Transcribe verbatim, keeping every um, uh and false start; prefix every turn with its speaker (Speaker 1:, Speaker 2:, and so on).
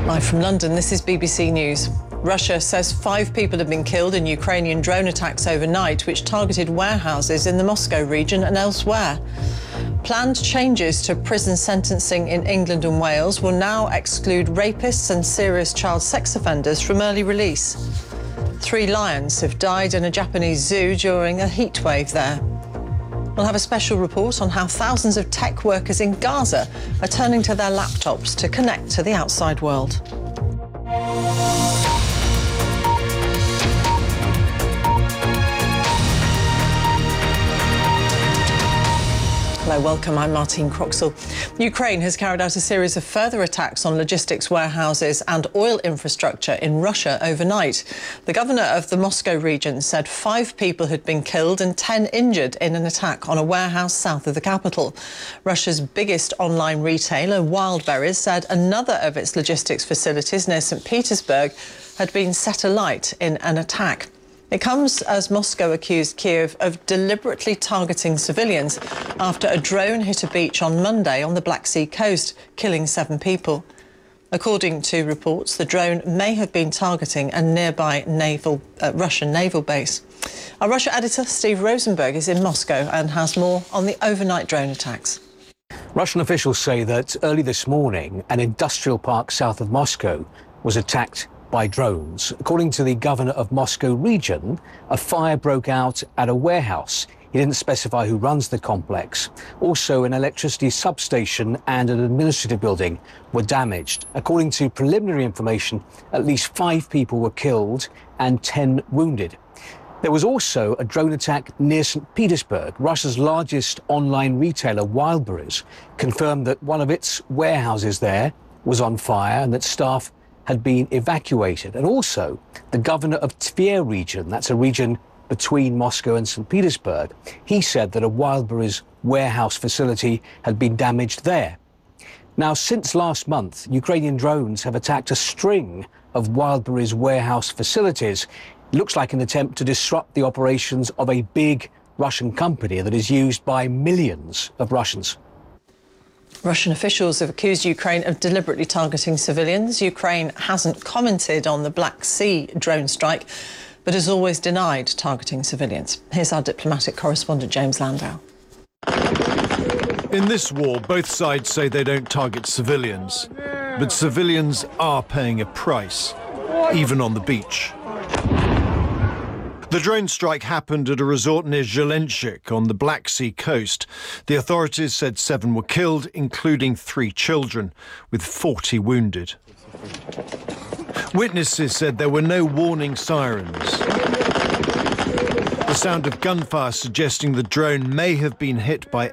Speaker 1: Live from London, this is B B C News. Russia says five people have been killed in Ukrainian drone attacks overnight, which targeted warehouses in the Moscow region and elsewhere. Planned changes to prison sentencing in England and Wales will now exclude rapists and serious child sex offenders from early release. Three lions have died in a Japanese zoo during a heatwave there. We'll have a special report on how thousands of tech workers in Gaza are turning to their laptops to connect to the outside world. Hello, welcome. I'm Martine Croxall. Ukraine has carried out a series of further attacks on logistics warehouses and oil infrastructure in Russia overnight. The governor of the Moscow region said five people had been killed and ten injured in an attack on a warehouse south of the capital. Russia's biggest online retailer, Wildberries, said another of its logistics facilities near Saint Petersburg had been set alight in an attack. It comes as Moscow accused Kiev of deliberately targeting civilians after a drone hit a beach on Monday on the Black Sea coast, killing seven people. According to reports, the drone may have been targeting a nearby naval, uh, Russian naval base. Our Russia editor, Steve Rosenberg, is in Moscow and has more on the overnight drone attacks.
Speaker 2: Russian officials say that early this morning, an industrial park south of Moscow was attacked by drones. According to the governor of Moscow region, a fire broke out at a warehouse. He didn't specify who runs the complex. Also, an electricity substation and an administrative building were damaged. According to preliminary information, at least five people were killed and ten wounded. There was also a drone attack near Saint Petersburg. Russia's largest online retailer, Wildberries, confirmed that one of its warehouses there was on fire and that staff had been evacuated. And also, the governor of Tver region, that's a region between Moscow and Saint Petersburg, he said that a Wildberries warehouse facility had been damaged there. Now, since last month, Ukrainian drones have attacked a string of Wildberries warehouse facilities. It looks like an attempt to disrupt the operations of a big Russian company that is used by millions of Russians.
Speaker 1: Russian officials have accused Ukraine of deliberately targeting civilians. Ukraine hasn't commented on the Black Sea drone strike, but has always denied targeting civilians. Here's our diplomatic correspondent, James Landau.
Speaker 3: In this war, both sides say they don't target civilians, but civilians are paying a price, even on the beach. The drone strike happened at a resort near Zelenchik on the Black Sea coast. The authorities said seven were killed, including three children, with forty wounded. Witnesses said there were no warning sirens. The sound of gunfire suggesting the drone may have been hit by